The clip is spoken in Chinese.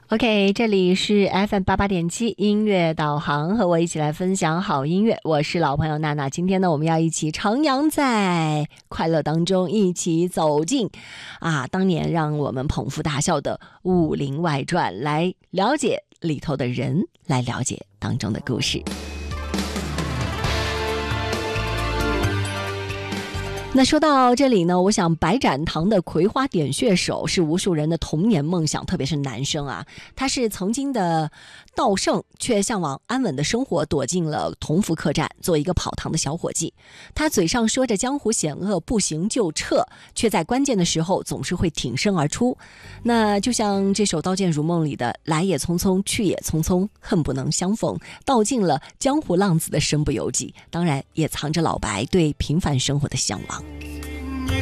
OK，这里是 FM88.7音乐导航，和我一起来分享好音乐。我是老朋友娜娜，今天呢，我们要一起徜徉在快乐当中，一起走进当年让我们捧腹大笑的《武林外传》，来了解里头的人，来了解当中的故事。那说到这里呢，我想白展堂的葵花点穴手是无数人的童年梦想，特别是男生啊。他是曾经的道圣，却向往安稳的生活，躲进了同福客栈，做一个跑堂的小伙计。他嘴上说着江湖险恶，不行就撤，却在关键的时候总是会挺身而出。那就像这首《刀剑如梦》里的“来也匆匆，去也匆匆，恨不能相逢”，道尽了江湖浪子的身不由己，当然也藏着老白对平凡生活的向往。